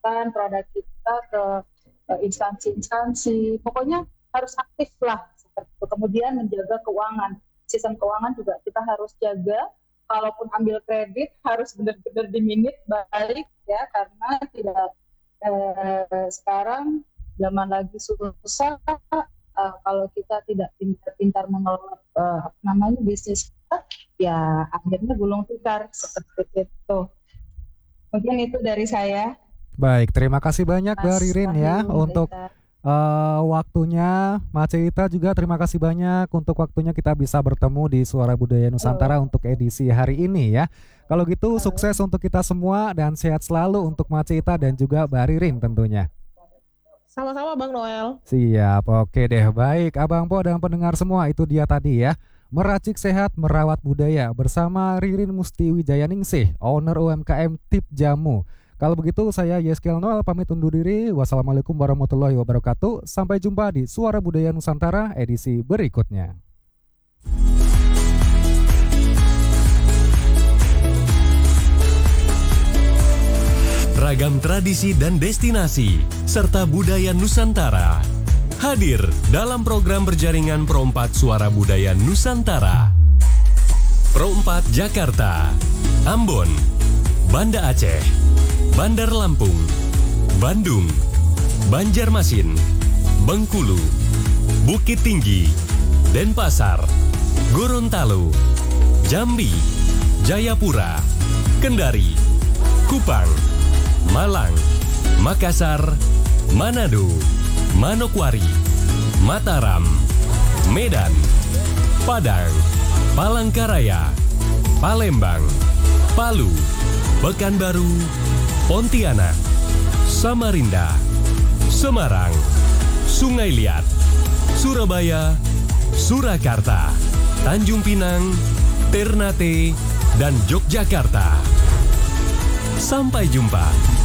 mempromosikan produk kita ke instansi-instansi. Pokoknya harus aktif lah seperti itu. Kemudian menjaga keuangan. Sistem keuangan juga kita harus jaga. Kalaupun ambil kredit harus benar-benar diminit baik ya, karena tidak sekarang zaman lagi susah. Kalau kita tidak pintar-pintar mengelola bisnis kita, ya akhirnya gulung tikar seperti itu. Mungkin itu dari saya. Baik, terima kasih banyak Mbak Mas Ririn ya Wahyu, untuk waktunya. Macita juga terima kasih banyak untuk waktunya, kita bisa bertemu di Suara Budaya Nusantara untuk edisi hari ini ya. Kalau gitu sukses untuk kita semua dan sehat selalu untuk Macita dan juga Mbak Ririn tentunya. Sama-sama Bang Noel. Siap, oke deh. Baik, Abang Po dan pendengar semua, itu dia tadi ya. Meracik sehat, merawat budaya bersama Ririn Musti Wijayaningsih, owner UMKM Tip Jamu. Kalau begitu saya Yeskel Noel pamit undur diri. Wassalamualaikum warahmatullahi wabarakatuh. Sampai jumpa di Suara Budaya Nusantara edisi berikutnya. Ragam tradisi dan destinasi serta budaya Nusantara hadir dalam program berjaringan Pro 4 Suara Budaya Nusantara. Pro 4 Jakarta, Ambon, Banda Aceh, Bandar Lampung, Bandung, Banjarmasin, Bengkulu, Bukit Tinggi, Denpasar, Gorontalo, Jambi, Jayapura, Kendari, Kupang, Malang, Makassar, Manado, Manokwari, Mataram, Medan, Padang, Palangkaraya, Palembang, Palu, Pekanbaru, Pontianak, Samarinda, Semarang, Sungai Liat, Surabaya, Surakarta, Tanjung Pinang, Ternate, dan Yogyakarta. Sampai jumpa.